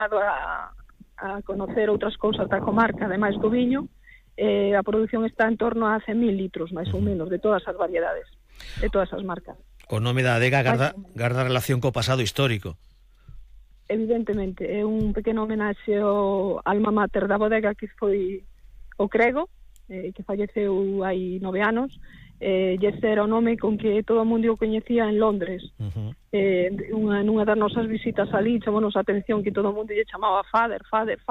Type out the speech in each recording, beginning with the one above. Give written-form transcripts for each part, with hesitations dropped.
a conocer outras cousas da comarca, ademais do viño. A produción está en torno a 100.000 litros, máis ou menos, de todas as variedades, de todas as marcas. O nome da adega garda relación co pasado histórico. Evidentemente, é un pequeno homenaxe ao alma mater da bodega, que foi o Crego, que falleceu hai 9 anos. E ese era o nome con que todo o mundo o coñecía en Londres. Nunha das nosas visitas ali chamonos a atención que todo o mundo lle chamaba Father.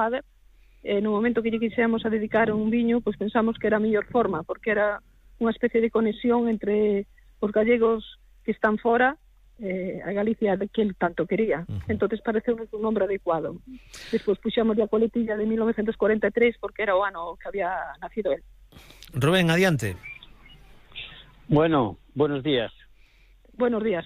No momento que lle quixemos a dedicar un viño, pois pensamos que era a mellor forma, porque era unha especie de conexión entre os gallegos que están fora a Galicia que el tanto quería. Entonces pareceu-nos un nombre adecuado. Despois puxamos a coletilla de 1943 porque era o ano que había nacido él. Rubén, adiante. Bueno, buenos días. Buenos días.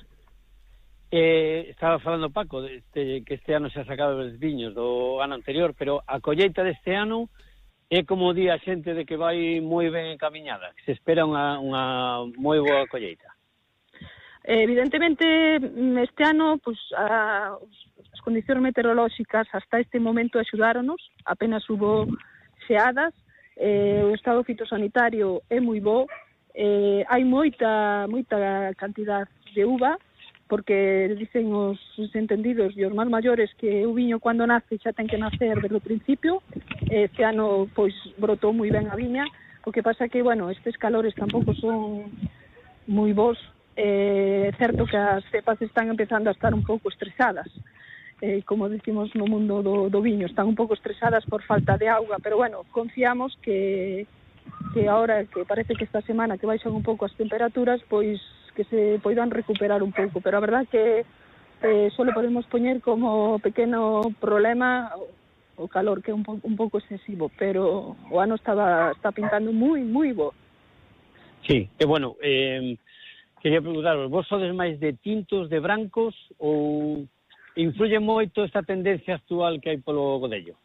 Estaba falando Paco que este ano se ha sacado os viños do ano anterior, pero a colleita deste ano é como di a xente de que vai moi ben encaminhada, que se espera unha moi boa colleita. Evidentemente, este ano, pues, as condicións meteorolóxicas hasta este momento axudáronos, apenas hubo xeadas, o estado fitosanitario é moi bo, hai moita cantidad de uva, porque dicen os entendidos e os máis maiores que o viño cando nace xa ten que nacer desde o principio. Este ano pois brotou moi ben a viña, o que pasa que, bueno, estes calores tampouco son moi bons. É certo que as cepas están empezando a estar un pouco estresadas, como decimos no mundo do viño, están un pouco estresadas por falta de auga, pero bueno, confiamos que ahora que parece que esta semana que baixan un pouco as temperaturas, pois que se poidan recuperar un pouco, pero a verdad que só le podemos poñer como pequeno problema o calor, que é un pouco excesivo, pero o ano está pintando moi bo. Sí, e bueno, quería preguntaros, vos sodes máis de tintos, de brancos, ou influye moito esta tendencia actual que hai polo godello?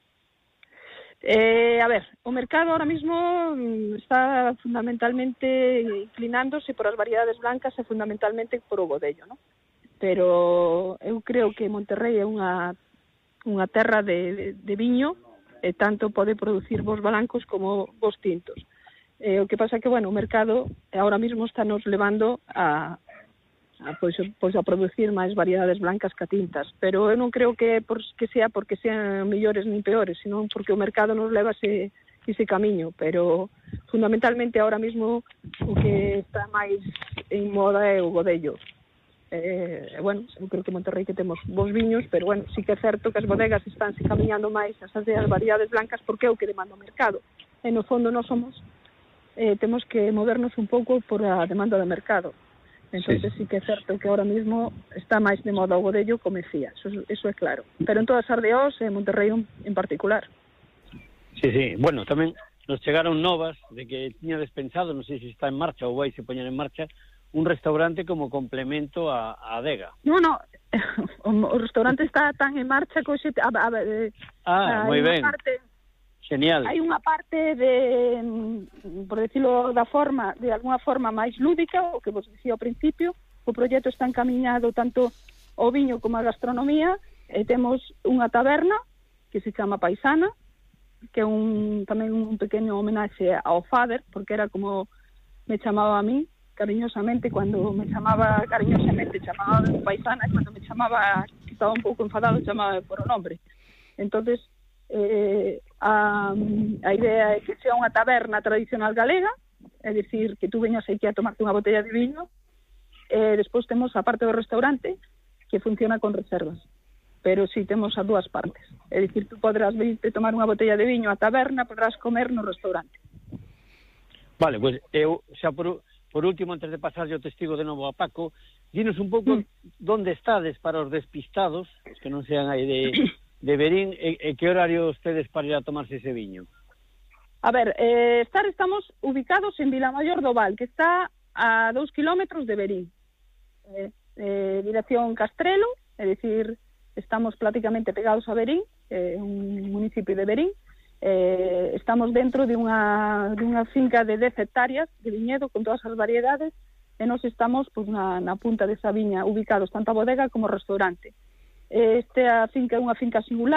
A ver, o mercado ahora mismo está fundamentalmente inclinándose por as variedades blancas e fundamentalmente por o godello, ¿no? Pero eu creo que Monterrey é unha terra de viño, e tanto pode producir vos blancos como vos tintos. O que pasa que, bueno, o mercado ahora mismo está nos levando a producir máis variedades blancas que tintas, pero eu non creo que sea porque sean mellores nin peores, sino porque o mercado nos leva ese camiño, pero fundamentalmente ahora mismo o que está máis en moda é o godello. Bueno, eu creo que en Monterrey que temos bons viños, pero bueno, sí que é certo que as bodegas están se camiñando máis as variedades blancas porque é o que demanda o mercado, e no fondo nós temos que movernos un pouco por a demanda do mercado. Entonces sí que é certo que ahora mismo está máis de moda o godello, como decía, eso é claro. Pero en todas as ardeós, en Monterrey en particular. Sí, bueno, tamén nos chegaron novas de que tiña despensado, non sei se está en marcha ou vai se poñer en marcha, un restaurante como complemento a adega. No, o restaurante está tan en marcha que hoxe... moi ben. Genial. Hai unha parte de, por decirlo de alguna forma máis lúdica, o que vos dicía ao principio, o proxecto está encaminhado tanto ao viño como á gastronomía, e temos unha taberna que se chama Paisana, que é tamén un pequeno homenaxe ao Father, porque era como me chamaba a mí, cariñosamente, cando me chamaba cariñosamente chamaba Paisana, e cando me chamaba, que estaba un pouco enfadado, chamaba por o nombre. Entonces, a idea é que sea unha taberna tradicional galega, é dicir, que tú veñas aquí a tomarte unha botella de viño, e despois temos a parte do restaurante que funciona con reservas, pero si temos as dúas partes, é dicir, tú podrás venirte tomar unha botella de viño á taberna, podrás comer no restaurante. Vale, pois eu xa por último, antes de pasar o testigo de novo a Paco, dinos un pouco onde estades para os despistados, os que non sean aí de Verín, e que horario ustedes para ir a tomarse ese viño? A ver, estamos ubicados en Vilamayor do Val, que está a 2 kilómetros de Verín, dirección Castrelo, é dicir, estamos prácticamente pegados a Verín, un municipio de Verín. Estamos dentro de unha finca de 10 hectáreas de viñedo con todas as variedades, e nós estamos na punta desa viña, ubicados tanto a bodega como o restaurante. Esta finca é unha finca singular.